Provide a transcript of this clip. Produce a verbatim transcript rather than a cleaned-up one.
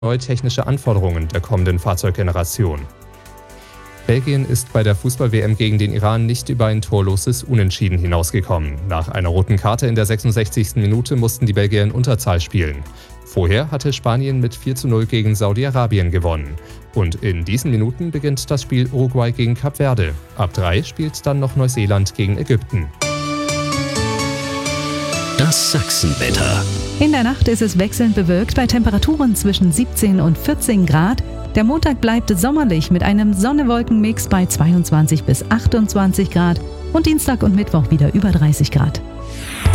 neue technische Anforderungen der kommenden Fahrzeuggeneration. Belgien ist bei der Fußball-W M gegen den Iran nicht über ein torloses Unentschieden hinausgekommen. Nach einer roten Karte in der sechsundsechzigsten Minute mussten die Belgier in Unterzahl spielen. Vorher hatte Spanien mit vier zu null gegen Saudi-Arabien gewonnen. Und in diesen Minuten beginnt das Spiel Uruguay gegen Kap Verde. Ab drei spielt dann noch Neuseeland gegen Ägypten. Das Sachsenwetter. In der Nacht ist es wechselnd bewölkt bei Temperaturen zwischen siebzehn und vierzehn Grad. Der Montag bleibt sommerlich mit einem Sonne-Wolken-Mix bei zweiundzwanzig bis achtundzwanzig Grad und Dienstag und Mittwoch wieder über dreißig Grad.